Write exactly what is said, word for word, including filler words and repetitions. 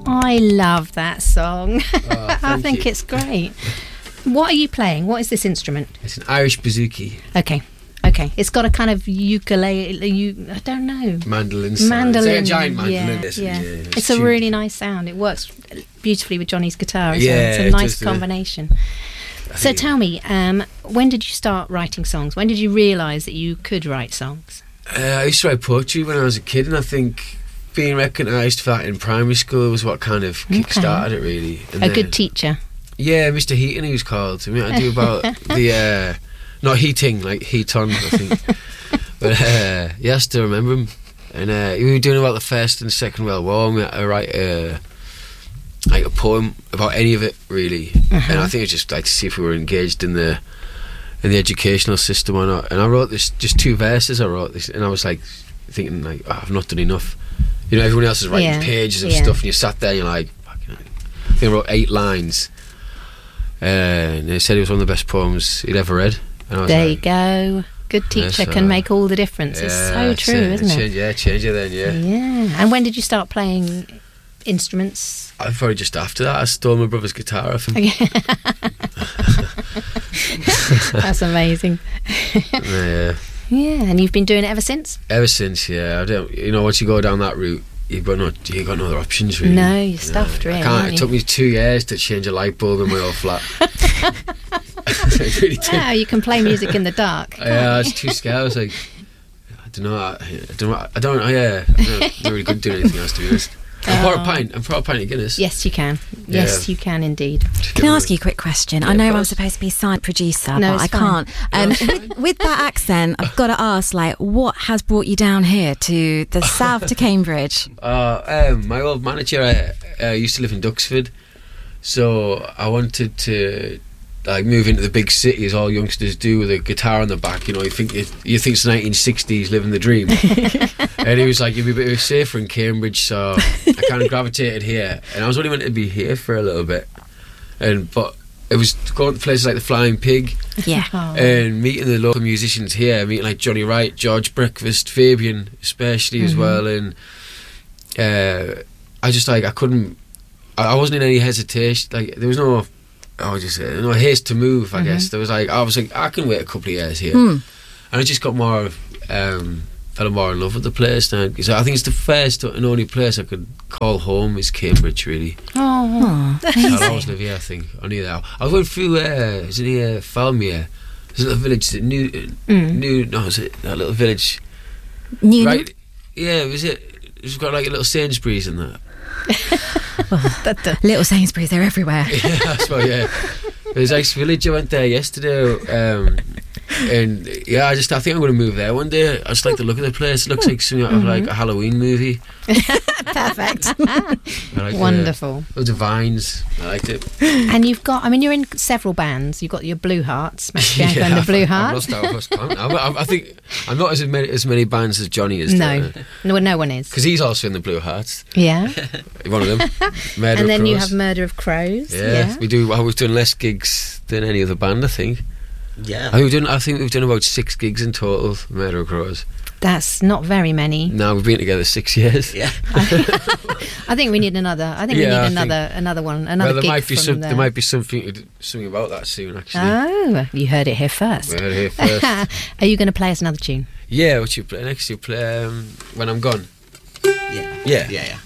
I love that song. Oh, I think you. it's great. What are you playing? What is this instrument? It's an Irish bouzouki. Okay. Okay. It's got a kind of ukulele. You, I don't know. Mandolin. Sound. Mandolin. It's like a giant mandolin. Yeah, This, yeah. yeah, It's, it's a tuned. really nice sound. It works beautifully with Johnny's guitar. Isn't Yeah, it? It's a it nice does, yeah. combination. So tell me, um, when did you start writing songs? When did you realise that you could write songs? Uh, I used to write poetry when I was a kid, and I think being recognised for that in primary school was what kind of Okay. kick-started it, really. And A then- good teacher. Yeah, Mister Heaton, he was called. I mean, I do about the uh, not heating, like heat on, I think. But uh, yeah, I still remember him. And uh, we were doing about the First and Second World War. And we had to write uh, like a poem about any of it, really. Uh-huh. And I think it was just like to see if we were engaged in the in the educational system or not. And I wrote this, just two verses. I wrote this, and I was like thinking, like, oh, I've not done enough. You know, everyone else is writing Yeah, pages of yeah. stuff, and you sat there, and you're like, fucking hell. I think I wrote eight lines. Uh, and they said it was one of the best poems he'd ever read. And I was There like, you go. Good teacher Yes, can uh, make all the difference. It's yeah, so that's true, it. isn't it? Change, yeah, change it then, yeah. Yeah. And when did you start playing instruments? I probably just after that, I stole my brother's guitar off him. That's amazing. Yeah. Yeah, and you've been doing it ever since? Ever since, yeah. I don't, you know, once you go down that route, you've got no, you've got no other options, really. No, you're stuffed, No, really, I can't. aren't It you? took me two years to change a light bulb in my old flat. It really did. Wow, you can play music in the dark. can't Yeah, I you? was too scared. I was like, I don't know. I, I don't know. I don't. Oh, yeah, I'm not, not really good at doing anything else, to be honest. I'm pour a Oh. pint. I'm pour a pint of Guinness. Yes, you can. Yes, Yeah. you can indeed. Can I ask you a quick question? Yeah, I know of I'm course. supposed to be side producer, No, but I it's fine. can't. Um, with, with that accent, I've got to ask, like, what has brought you down here to the south to Cambridge? Uh, um, my old manager uh, uh, used to live in Duxford, so I wanted to like move into the big city as all youngsters do, with a guitar on the back. You know, you think it, you think it's the nineteen sixties, living the dream. And he was like, "You'd be a bit safer in Cambridge," so I kind of gravitated here. And I was only meant to be here for a little bit, and but it was going to places like the Flying Pig. Yeah. Oh. And meeting the local musicians here, meeting like Johnny Wright, George Breakfast, Fabian especially as Mhm. well, and uh, I just like I couldn't, I, I wasn't in any hesitation. Like there was no, I was just uh, no haste to move. I Mhm. guess there was like I was like I can wait a couple of years here, Hmm. and I just got more, um, fell more in love with the place now. Because I think it's the first and only place I could call home is Cambridge, really. Oh, Oh, I'll always live here, I think. I knew that. I went through, uh, is it near Falmere? There's a little village, that new, Mm. new, no, is it that little village? New. Right, yeah, was it? It's got like a little Sainsbury's in there. that, that, Little Sainsbury's, they're everywhere. Yeah, that's what, yeah. There's a nice village, I went there yesterday, um, and yeah, I just, I think I'm going to move there one day. I just like the look of the place. It looks like something out of like a Halloween movie. perfect. I like Wonderful. The, loads of vines. I liked it. And you've got, I mean, you're in several bands. You've got your Blue Hearts, Max Bianco and the I've- Blue I've Hearts. lost that first count. I, I, I think I'm not as many as many bands as Johnny is. No, no, no one is. Because he's also in the Blue Hearts. Yeah. One of them. Murder And then of you Crows. have Murder of Crows. Yeah, Yeah. we do. Well, we've done less gigs than any other band, I think. Yeah. I think we've done. I think we've done about six gigs in total. Murder of Crows. That's not very many. Now we've been together six years. Yeah. I think we need another. I think Yeah, we I need think- another another one. Another well, there gig might be from some. the- There might be something something about that soon. Actually, Oh, you heard it here first. we heard it here first. Are you going to play us another tune? Yeah, what you play next? You play um, When I'm Gone. Yeah. Yeah. Yeah. Yeah.